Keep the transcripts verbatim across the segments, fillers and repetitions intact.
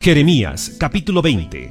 Jeremías, capítulo veinte.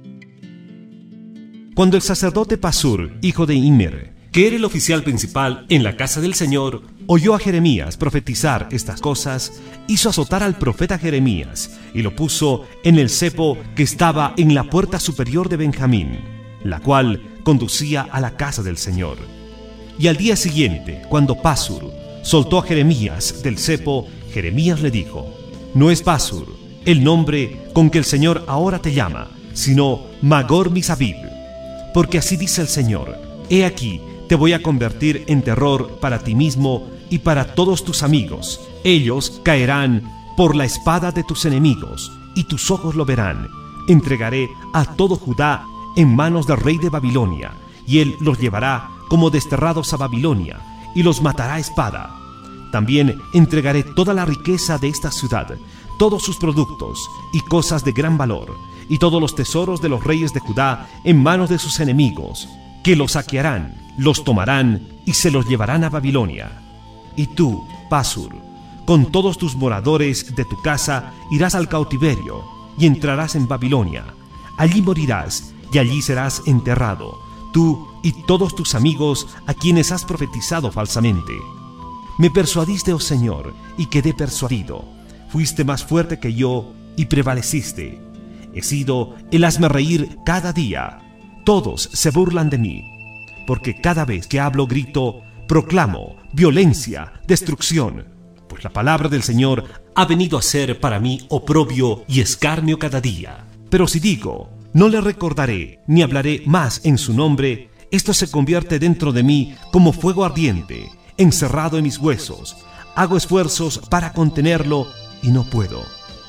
Cuando el sacerdote Pasur, hijo de Immer, que era el oficial principal en la casa del Señor, oyó a Jeremías profetizar estas cosas, hizo azotar al profeta Jeremías y lo puso en el cepo que estaba en la puerta superior de Benjamín, la cual conducía a la casa del Señor. Y al día siguiente, cuando Pasur soltó a Jeremías del cepo, Jeremías le dijo: no es Pasur el nombre con que el Señor ahora te llama, sino Magor Misabib, porque así dice el Señor: he aquí, te voy a convertir en terror para ti mismo y para todos tus amigos. Ellos caerán por la espada de tus enemigos, y tus ojos lo verán. Entregaré a todo Judá en manos del rey de Babilonia, y él los llevará como desterrados a Babilonia, y los matará a espada. También entregaré toda la riqueza de esta ciudad, todos sus productos y cosas de gran valor, y todos los tesoros de los reyes de Judá en manos de sus enemigos, que los saquearán, los tomarán y se los llevarán a Babilonia. Y tú, Pasur, con todos tus moradores de tu casa irás al cautiverio y entrarás en Babilonia. Allí morirás y allí serás enterrado, tú y todos tus amigos a quienes has profetizado falsamente. Me persuadiste, oh Señor, y quedé persuadido. Fuiste más fuerte que yo y prevaleciste. He sido el hazme reír cada día. Todos se burlan de mí, porque cada vez que hablo grito, proclamo violencia, destrucción, pues la palabra del Señor ha venido a ser para mí oprobio y escarnio cada día. Pero si digo, no le recordaré ni hablaré más en su nombre, esto se convierte dentro de mí como fuego ardiente, encerrado en mis huesos. Hago esfuerzos para contenerlo y no puedo,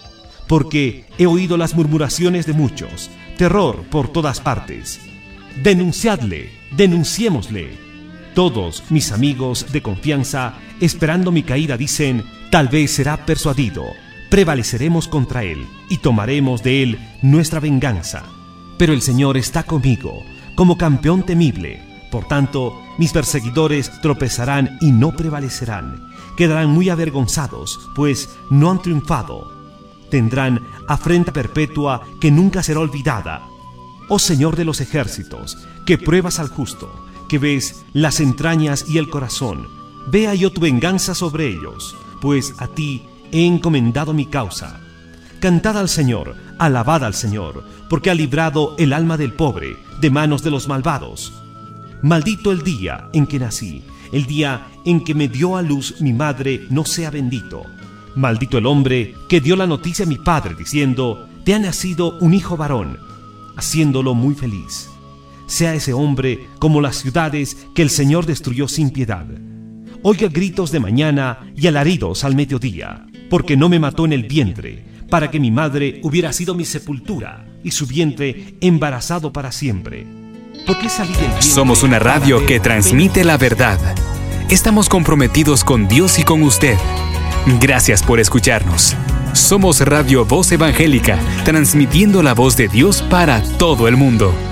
porque he oído las murmuraciones de muchos, terror por todas partes. Denunciadle, denunciémosle. Todos mis amigos de confianza, esperando mi caída, dicen: tal vez será persuadido, prevaleceremos contra él y tomaremos de él nuestra venganza. Pero el Señor está conmigo, como campeón temible. Por tanto, mis perseguidores tropezarán y no prevalecerán. Quedarán muy avergonzados, pues no han triunfado. Tendrán afrenta perpetua que nunca será olvidada. Oh Señor de los ejércitos, que pruebas al justo, que ves las entrañas y el corazón, vea yo tu venganza sobre ellos, pues a ti he encomendado mi causa. Cantad al Señor, alabad al Señor, porque ha librado el alma del pobre de manos de los malvados. Maldito el día en que nací, el día en que me dio a luz mi madre no sea bendito. Maldito el hombre que dio la noticia a mi padre diciendo: te ha nacido un hijo varón, haciéndolo muy feliz. Sea ese hombre como las ciudades que el Señor destruyó sin piedad. Oiga gritos de mañana y alaridos al mediodía, porque no me mató en el vientre, para que mi madre hubiera sido mi sepultura y su vientre embarazado para siempre. ¿Por qué salí del vientre? Somos una radio que transmite la verdad. Estamos comprometidos con Dios y con usted. Gracias por escucharnos. Somos Radio Voz Evangélica, transmitiendo la voz de Dios para todo el mundo.